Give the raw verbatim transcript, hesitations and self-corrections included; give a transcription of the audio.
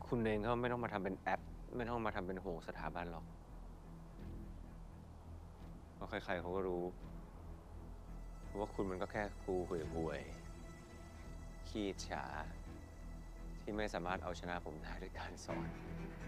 คุณเองก็ไม่ต้องมาทำเป็นแอป ไม่ต้องมาทำเป็นห่วงสถาบันหรอก เพราะใครๆเขาก็รู้ ว่าคุณมันก็แค่ครูห่วยๆขี้อิจฉาที่ไม่สามารถเอาชนะผมได้ด้วยการสอน